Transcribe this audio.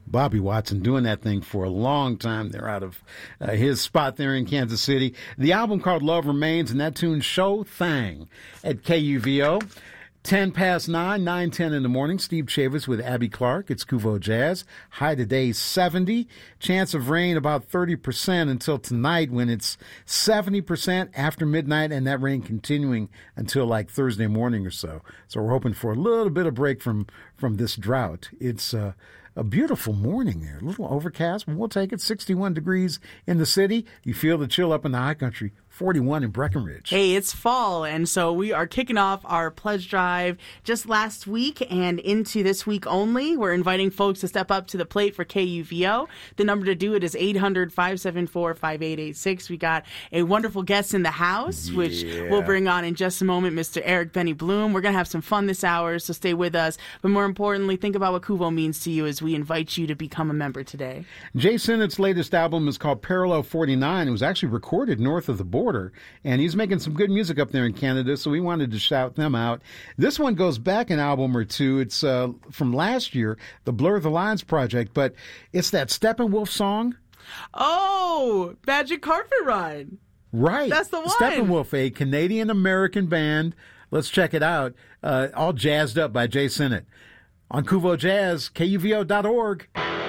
Bobby Watson doing that thing for a long time there out of his spot there in Kansas City. The album called Love Remains, and that tune Show Thang at KUVO. 10 past 9, 9:10 in the morning. Steve Chavis with Abby Clark. It's Kuvo Jazz. High today 70. Chance of rain about 30% until tonight when it's 70% after midnight, and that rain continuing until like Thursday morning or so. So we're hoping for a little bit of break from this drought. It's a beautiful morning there. A little overcast, but we'll take it. 61 degrees in the city. You feel the chill up in the high country. 41 in Breckenridge. Hey, it's fall, and so we are kicking off our pledge drive just last week and into this week only. We're inviting folks to step up to the plate for KUVO. The number to do it is 800-574-5886. We got a wonderful guest in the house, which we'll bring on in just a moment, Mr. Eric Benny Bloom. We're going to have some fun this hour, so stay with us. But more importantly, think about what Kuvo means to you as we invite you to become a member today. Jay Sinnott's latest album is called Parallel 49. It was actually recorded north of the border, and he's making some good music up there in Canada, so we wanted to shout them out. This one goes back an album or two. It's from last year, the Blur the Lines project, but it's that Steppenwolf song. Oh, Magic Carpet Ride. Right. That's the one. Steppenwolf, a Canadian-American band. Let's check it out. All jazzed up by Jay Sinnott. On Kuvo Jazz, KUVO.org.